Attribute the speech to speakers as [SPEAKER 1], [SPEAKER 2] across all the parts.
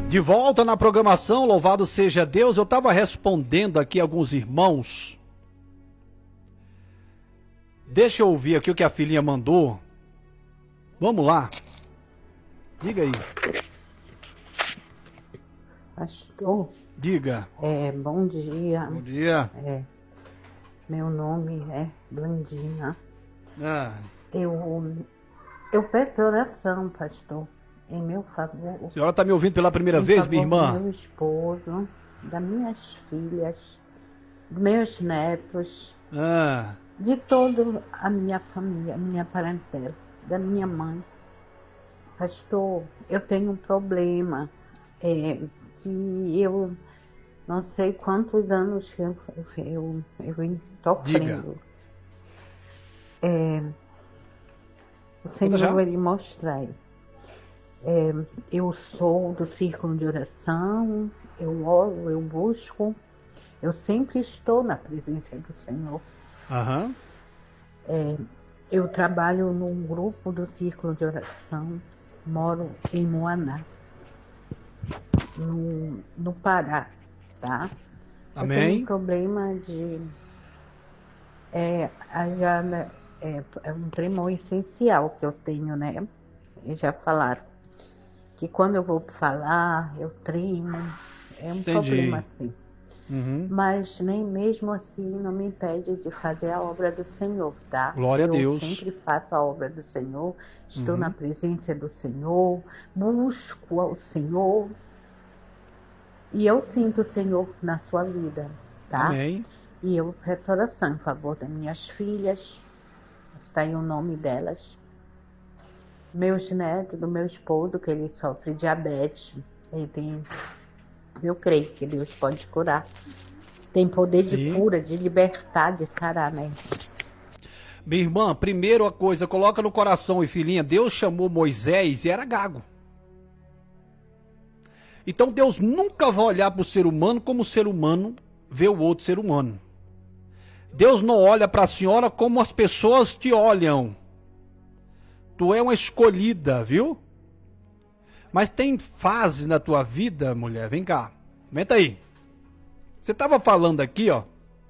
[SPEAKER 1] De volta na programação, louvado seja Deus. Eu estava respondendo aqui alguns irmãos. Deixa eu ouvir aqui o que a filhinha mandou. Vamos lá. Diga aí.
[SPEAKER 2] Pastor.
[SPEAKER 1] Diga.
[SPEAKER 2] Bom dia.
[SPEAKER 1] Bom dia.
[SPEAKER 2] Meu nome é Blandina.
[SPEAKER 1] Ah.
[SPEAKER 2] Eu peço oração, pastor, em meu favor.
[SPEAKER 1] A senhora está me ouvindo pela primeira vez, minha irmã?
[SPEAKER 2] Do meu esposo, das minhas filhas, dos meus netos, de toda a minha família, minha parentela, da minha mãe. Pastor, eu tenho um problema, que eu não sei quantos anos que eu estou sofrendo. O Senhor vai lhe mostrar. Eu sou do círculo de oração, eu oro, eu busco, eu sempre estou na presença do Senhor. Eu trabalho num grupo do círculo de oração, moro em Moaná, no Pará, tá?
[SPEAKER 1] Amém.
[SPEAKER 2] Eu tenho um problema de... É um tremor essencial que eu tenho, né? Eles já falaram que quando eu vou falar, eu tremo. É um problema assim. Mas nem mesmo assim não me impede de fazer a obra do Senhor, tá?
[SPEAKER 1] Glória a Deus.
[SPEAKER 2] Eu sempre faço a obra do Senhor, estou na presença do Senhor, busco ao Senhor. E eu sinto o Senhor na sua vida, tá?
[SPEAKER 1] Amém.
[SPEAKER 2] E eu peço oração em favor das minhas filhas, está aí o nome delas. Meus netos, do meu esposo, que ele sofre diabetes. Eu creio que Deus pode curar. Tem poder de cura, de libertar, de sarar, né?
[SPEAKER 1] Minha irmã, primeiro a coisa, coloca no coração, e filhinha, Deus chamou Moisés e era gago. Então Deus nunca vai olhar para o ser humano como o ser humano vê o outro ser humano. Deus não olha para a senhora como as pessoas te olham. Tu é uma escolhida, viu? Mas tem fase na tua vida, mulher, vem cá, comenta aí. Você estava falando aqui, ó.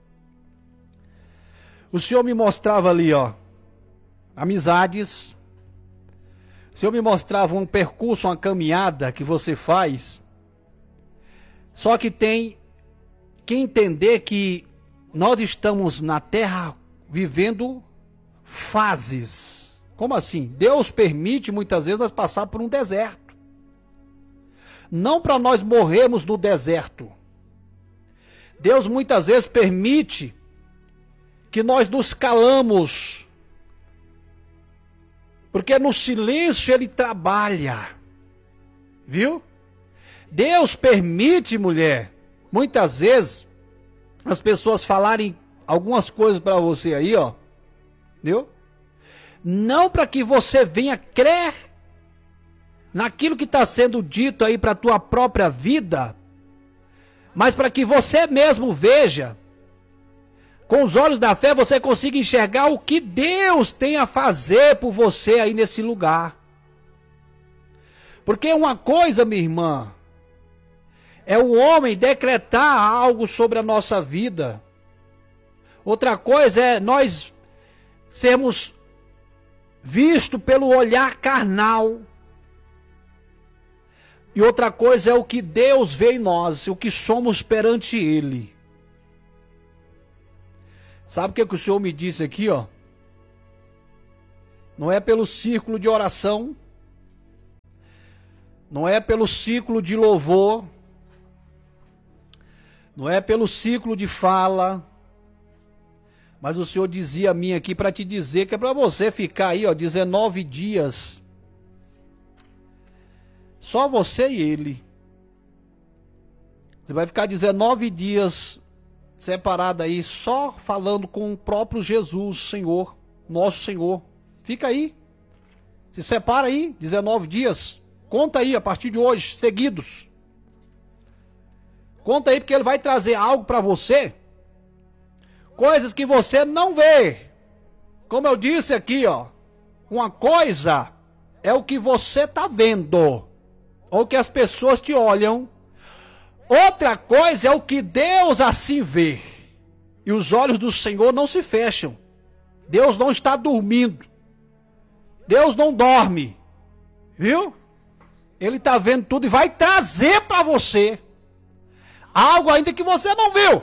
[SPEAKER 1] O Senhor me mostrava ali, ó, amizades. O Senhor me mostrava um percurso, uma caminhada que você faz. Só que tem que entender que nós estamos na terra vivendo fases. Como assim? Deus permite muitas vezes nós passar por um deserto. Não para nós morrermos no deserto. Deus muitas vezes permite que nós nos calamos. Porque no silêncio Ele trabalha. Viu? Deus permite, mulher, muitas vezes, as pessoas falarem algumas coisas para você aí, ó. Viu? Não para que você venha crer naquilo que está sendo dito aí para a tua própria vida, mas para que você mesmo veja, com os olhos da fé, você consiga enxergar o que Deus tem a fazer por você aí nesse lugar. Porque uma coisa, minha irmã, é o homem decretar algo sobre a nossa vida. Outra coisa é nós sermos vistos pelo olhar carnal. E outra coisa é o que Deus vê em nós, o que somos perante Ele. Sabe o que o Senhor me disse aqui, ó? Não é pelo círculo de oração, não é pelo círculo de louvor, não é pelo ciclo de fala, mas o Senhor dizia a mim aqui para te dizer que é para você ficar aí, ó, 19 dias. Só você e Ele. Você vai ficar 19 dias separado aí, só falando com o próprio Jesus, Senhor, nosso Senhor. Fica aí. Se separa aí, 19 dias. Conta aí a partir de hoje, seguidos. Conta aí, porque Ele vai trazer algo para você. Coisas que você não vê. Como eu disse aqui, ó. Uma coisa é o que você está vendo. ou que as pessoas te olham. Outra coisa é o que Deus assim vê. E os olhos do Senhor não se fecham. Deus não está dormindo. Deus não dorme. Viu? Ele está vendo tudo e vai trazer para você algo ainda que você não viu.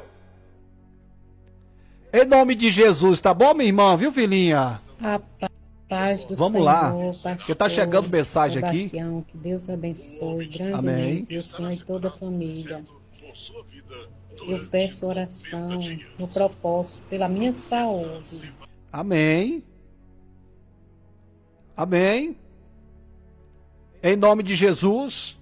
[SPEAKER 1] Em nome de Jesus, tá bom, minha irmã? Viu, filhinha?
[SPEAKER 2] A paz do
[SPEAKER 1] Vamos
[SPEAKER 2] Senhor,
[SPEAKER 1] lá,
[SPEAKER 2] pastor,
[SPEAKER 1] porque tá chegando mensagem
[SPEAKER 2] Sebastião,
[SPEAKER 1] aqui.
[SPEAKER 2] que Deus abençoe grandemente
[SPEAKER 1] Amém.
[SPEAKER 2] o Senhor e toda a família. Eu peço oração no propósito pela minha saúde.
[SPEAKER 1] Amém. Amém. Em nome de Jesus.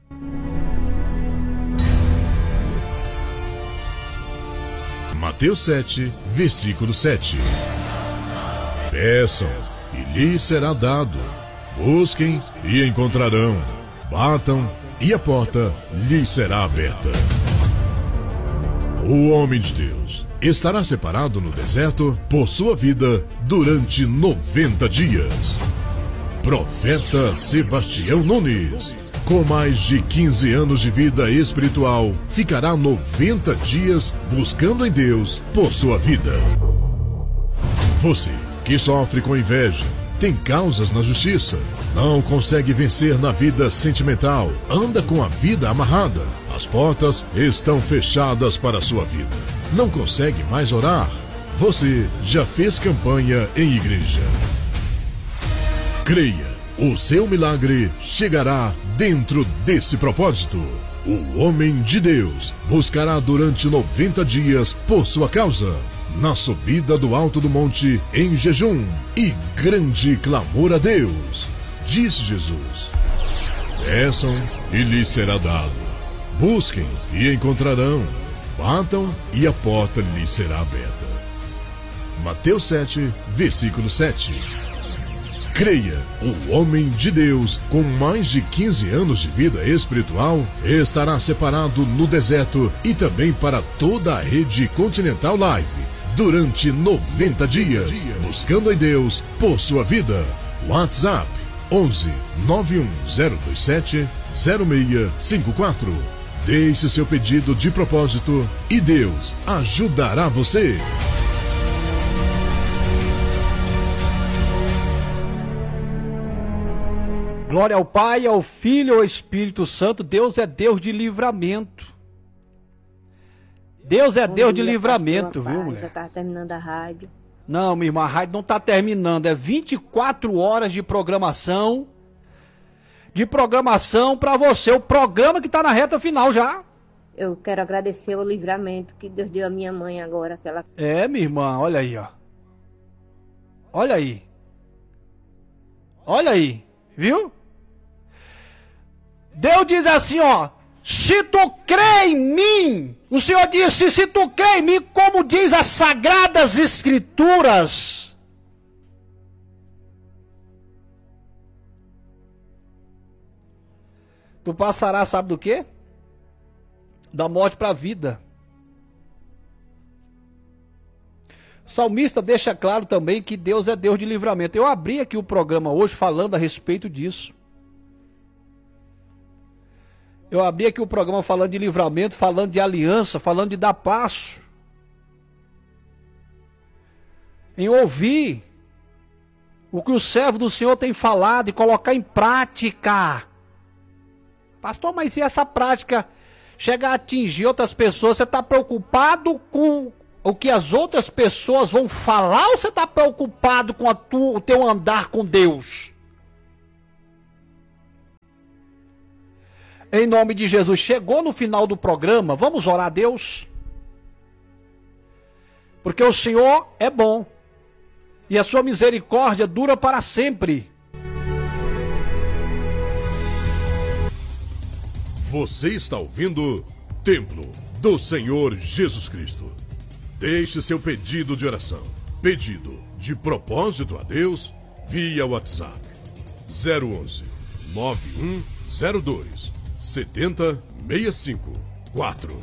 [SPEAKER 3] Mateus 7, versículo 7. Peçam, e lhes será dado. Busquem, e encontrarão. Batam, e a porta lhes será aberta. O homem de Deus estará separado no deserto por sua vida durante 90 dias. Profeta Sebastião Nunes, com mais de 15 anos de vida espiritual, ficará 90 dias buscando em Deus por sua vida. Você que sofre com inveja, tem causas na justiça, não consegue vencer na vida sentimental, anda com a vida amarrada, as portas estão fechadas para a sua vida, não consegue mais orar, você já fez campanha em igreja. Creia, o seu milagre chegará dentro desse propósito. O homem de Deus buscará durante 90 dias por sua causa, na subida do alto do monte em jejum e grande clamor a Deus. Disse Jesus: peçam e lhes será dado. Busquem e encontrarão. Batam e a porta lhes será aberta. Mateus 7, versículo 7. Creia, o homem de Deus, com mais de 15 anos de vida espiritual, estará separado no deserto e também para toda a rede Continental Live, durante 90 dias, buscando em Deus por sua vida. WhatsApp 11 91027 0654. Deixe seu pedido de propósito e Deus ajudará você.
[SPEAKER 1] Glória ao Pai, ao Filho e ao Espírito Santo. Deus é Deus de livramento. Deus é Deus de livramento, viu, mulher?
[SPEAKER 2] Já está terminando a rádio.
[SPEAKER 1] Não, minha irmã, a rádio não está terminando. É 24 horas de programação. De programação para você. O programa que está na reta final já.
[SPEAKER 2] Eu quero agradecer o livramento que Deus deu à minha mãe agora. Que ela...
[SPEAKER 1] É, minha irmã, olha aí, ó. Olha aí. Olha aí, viu? Deus diz assim, ó. Se tu crê em mim, o Senhor disse, se tu crê em mim, como diz as Sagradas Escrituras, tu passarás, sabe do quê? Da morte para a vida. O salmista deixa claro também que Deus é Deus de livramento. Eu abri aqui o programa hoje falando a respeito disso. Eu abri aqui o programa falando de livramento, falando de aliança, falando de dar passo. Em ouvir o que o servo do Senhor tem falado e colocar em prática. Pastor, mas e essa prática chega a atingir outras pessoas? Você está preocupado com o que as outras pessoas vão falar ou você está preocupado com o teu andar com Deus? Em nome de Jesus, chegou no final do programa, vamos orar a Deus? Porque o Senhor é bom e a sua misericórdia dura para sempre.
[SPEAKER 3] Você está ouvindo Templo do Senhor Jesus Cristo. Deixe seu pedido de oração, pedido de propósito a Deus, via WhatsApp 011 9102 7065 4.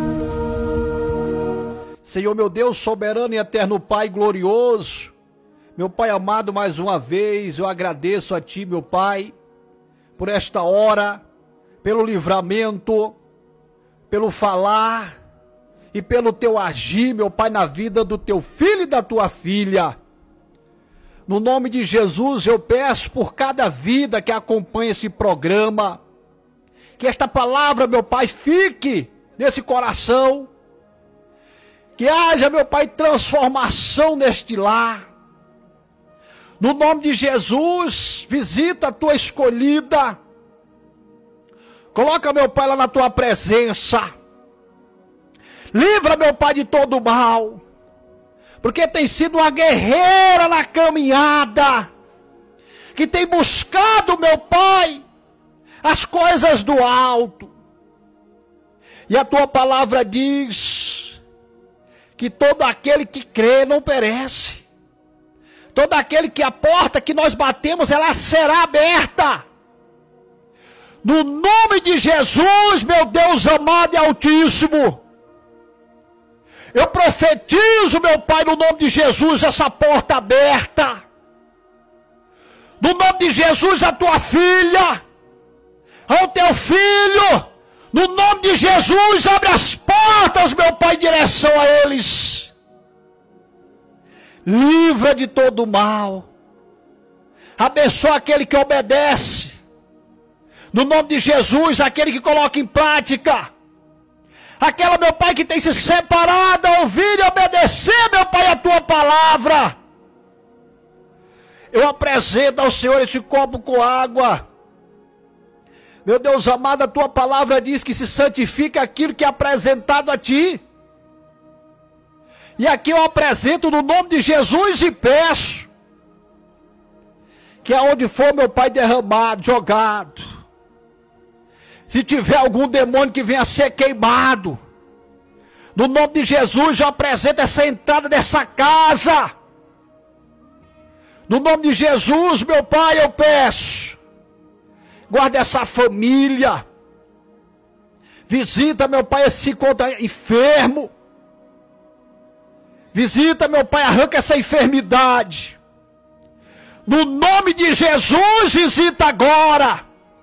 [SPEAKER 1] Senhor meu Deus, soberano e eterno Pai glorioso, Meu Pai amado, mais uma vez eu agradeço a Ti, meu Pai, por esta hora, pelo livramento, pelo falar e pelo Teu agir, meu Pai, na vida do Teu filho e da Tua filha. No nome de Jesus eu peço por cada vida que acompanha esse programa, que esta palavra, meu Pai, fique nesse coração, que haja, meu Pai, transformação neste lar. No nome de Jesus, visita a tua escolhida. Coloca, meu Pai, lá na tua presença. Livra, meu Pai, de todo mal. Porque tem sido uma guerreira na caminhada. Que tem buscado, meu Pai, as coisas do alto. E a tua palavra diz que todo aquele que crê não perece. Todo aquele que a porta que nós batemos, ela será aberta. No nome de Jesus, meu Deus amado e altíssimo. Eu profetizo, meu Pai, no nome de Jesus, essa porta aberta. No nome de Jesus, a tua filha, ao teu filho, no nome de Jesus, abre as portas, meu Pai, em direção a eles. Livra de todo mal. Abençoa aquele que obedece. No nome de Jesus, aquele que coloca em prática. Aquela, meu Pai, que tem se separado a ouvir e obedecer, meu Pai, a tua palavra. Eu apresento ao Senhor este copo com água. Meu Deus amado, a tua palavra diz que se santifica aquilo que é apresentado a ti. E aqui eu apresento no nome de Jesus e peço que aonde for, meu Pai, derramado, jogado, se tiver algum demônio que venha a ser queimado, no nome de Jesus eu apresento essa entrada dessa casa. No nome de Jesus, meu Pai, eu peço, guarda essa família, visita, meu Pai, esse se encontra enfermo. Visita, meu Pai, arranca essa enfermidade. No nome de Jesus, visita agora.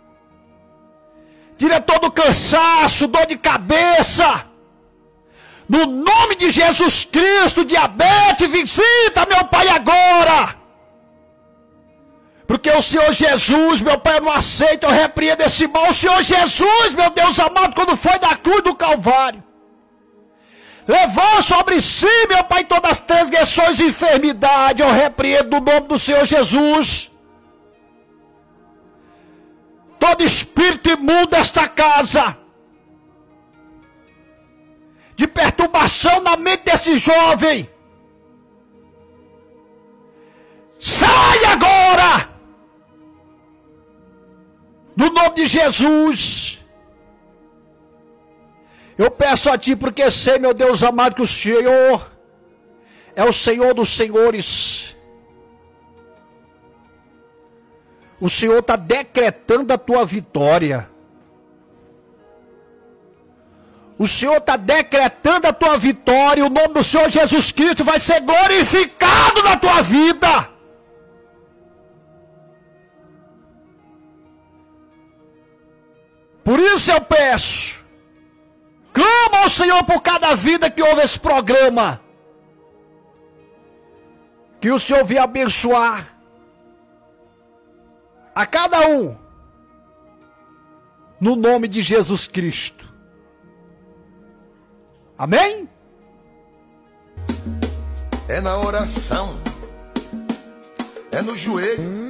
[SPEAKER 1] Tira todo o cansaço, dor de cabeça. No nome de Jesus Cristo, diabetes, visita, meu Pai, agora. Porque o Senhor Jesus, meu Pai, eu não aceito, eu repreendo esse mal. O Senhor Jesus, meu Deus amado, quando foi da cruz do Calvário, levou sobre si, meu Pai, todas as transgressões e enfermidade. Eu repreendo no nome do Senhor Jesus todo espírito imundo desta casa, de perturbação na mente desse jovem. Sai agora! No nome de Jesus. Eu peço a Ti, porque sei, meu Deus amado, que o Senhor é o Senhor dos senhores. O Senhor está decretando a Tua vitória. O Senhor está decretando a Tua vitória. O nome do Senhor Jesus Cristo vai ser glorificado na Tua vida. Por isso eu peço, clama ao Senhor por cada vida que ouve esse programa, que o Senhor venha abençoar a cada um, no nome de Jesus Cristo. Amém?
[SPEAKER 4] É na oração, é no joelho,